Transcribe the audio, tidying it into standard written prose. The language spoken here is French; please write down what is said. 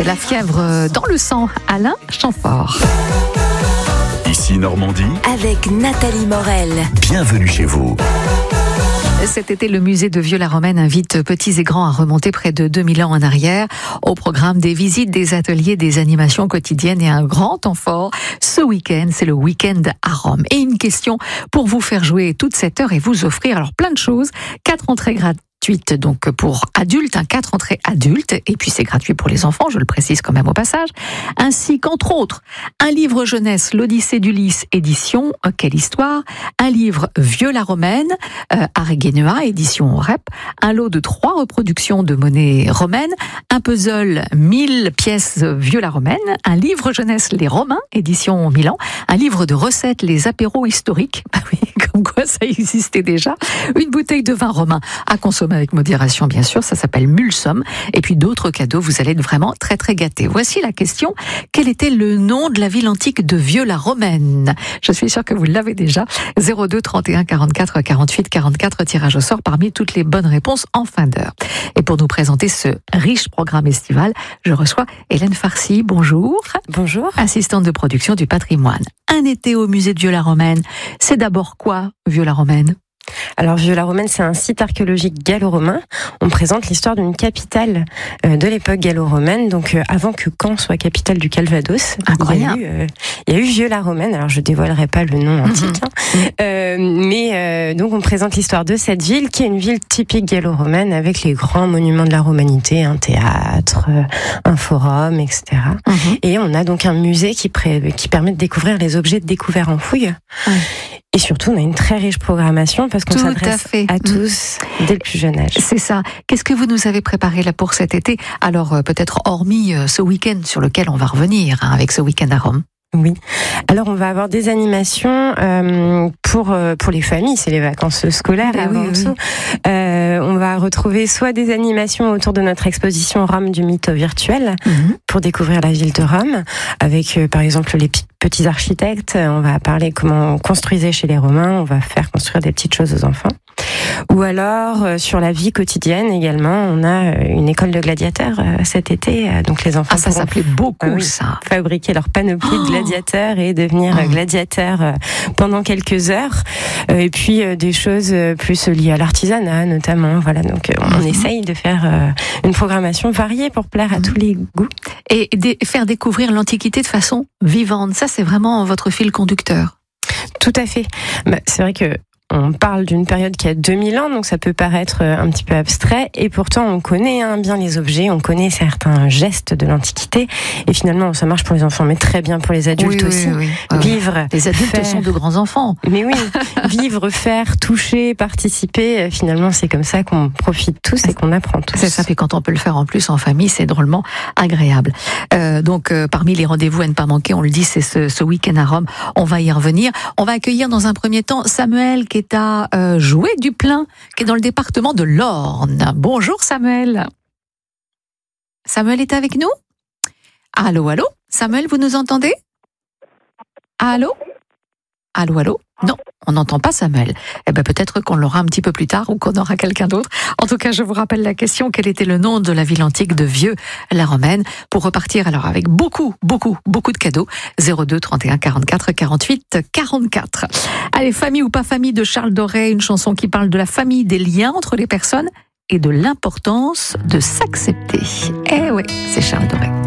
La fièvre dans le sang, Alain Chamfort. Ici Normandie, avec Nathalie Morel. Bienvenue chez vous. Cet été, le musée de Vieux-la-Romaine invite petits et grands à remonter près de 2000 ans en arrière. Au programme des visites, des ateliers, des animations quotidiennes et un grand temps fort. Ce week-end, c'est le week-end à Rome. Et une question pour vous faire jouer toute cette heure et vous offrir alors plein de choses. 4 entrées gratuites. Donc pour adultes, 4 entrées adultes, et puis c'est gratuit pour les enfants, je le précise quand même au passage, ainsi qu'entre autres, un livre jeunesse, l'Odyssée d'Ulysse, édition Quelle Histoire, un livre Vieux-la-Romaine, Areguenea, édition REP, un lot de 3 reproductions de monnaie romaine, un puzzle 1000 pièces Vieux-la-Romaine, un livre jeunesse Les Romains, édition Milan, un livre de recettes Les Apéros historiques, bah oui, comme quoi ça existait déjà, une bouteille de vin romain à consommer avec modération, bien sûr, ça s'appelle Mulsum. Et puis d'autres cadeaux, vous allez être vraiment très très gâtés. Voici la question, quel était le nom de la ville antique de Vieux-la-Romaine? Je suis sûre que vous l'avez déjà. 02 31 44 48 44, tirage au sort parmi toutes les bonnes réponses en fin d'heure. Et pour nous présenter ce riche programme estival, je reçois Hélène Farcy. Bonjour. Bonjour. Assistante de production du patrimoine. Un été au musée de Vieux-la-Romaine, c'est d'abord quoi, Vieux-la-Romaine? Alors Vieux-la-Romaine, c'est un site archéologique gallo-romain. On présente l'histoire d'une capitale de l'époque gallo-romaine, donc avant que Caen soit capitale du Calvados. Incroyable. Il y a eu Vieux-la-Romaine, alors je dévoilerai pas le nom antique, mais donc on présente l'histoire de cette ville, qui est une ville typique gallo-romaine, avec les grands monuments de la romanité, un théâtre, un forum, etc. Et on a donc un musée qui permet de découvrir les objets découverts en fouille. Et surtout, on a une très riche programmation parce qu'on s'adresse à tous dès le plus jeune âge. C'est ça. Qu'est-ce que vous nous avez préparé là pour cet été? Alors, peut-être hormis ce week-end sur lequel on va revenir avec ce week-end à Rome. Oui. Alors, on va avoir des animations pour les familles, c'est les vacances scolaires. On va retrouver soit des animations autour de notre exposition Rome du mytho virtuel pour découvrir la ville de Rome, avec par exemple les petits architectes. On va parler comment on construisait chez les Romains. On va faire construire des petites choses aux enfants. Ou alors, sur la vie quotidienne également, on a une école de gladiateurs cet été. Donc les enfants ça s'appelait beaucoup, ça. Fabriquer leur panoplie de gladiateurs et devenir gladiateurs pendant quelques heures. Et puis des choses plus liées à l'artisanat notamment. Voilà, donc on essaye de faire une programmation variée pour plaire à tous les goûts. Et faire découvrir l'Antiquité de façon vivante, ça c'est vraiment votre fil conducteur. Tout à fait. C'est vrai que on parle d'une période qui a 2000 ans, donc ça peut paraître un petit peu abstrait, et pourtant on connaît bien les objets, on connaît certains gestes de l'Antiquité, et finalement ça marche pour les enfants, mais très bien pour les adultes aussi. Vivre, les adultes sont de grands enfants. Mais oui, vivre, faire, toucher, participer, finalement c'est comme ça qu'on profite tous et qu'on apprend tous. C'est ça, et quand on peut le faire en plus en famille, c'est drôlement agréable. Donc parmi les rendez-vous à ne pas manquer, on le dit, c'est ce week-end à Rome, on va y revenir. On va accueillir dans un premier temps Samuel, qui est à Joué-du-Plain, qui est dans le département de l'Orne. Bonjour Samuel. Samuel est avec nous? Allô, allô? Samuel, vous nous entendez? Allô? Allô, allô? Non, on n'entend pas Samuel. Eh ben peut-être qu'on l'aura un petit peu plus tard ou qu'on aura quelqu'un d'autre. En tout cas, je vous rappelle la question, quel était le nom de la ville antique de Vieux-la-Romaine? Pour repartir alors avec beaucoup de cadeaux. 02 31 44 48 44. Allez, famille ou pas famille de Charles Doré, une chanson qui parle de la famille, des liens entre les personnes et de l'importance de s'accepter. Eh oui, c'est Charles Doré.